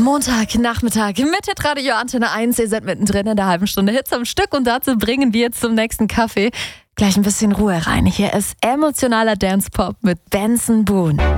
Montagnachmittag mit Hitradio Antenne 1. Ihr seid mittendrin in der halben Stunde Hits am Stück und dazu bringen wir zum nächsten Kaffee gleich ein bisschen Ruhe rein. Hier ist emotionaler Dance-Pop mit Benson Boone.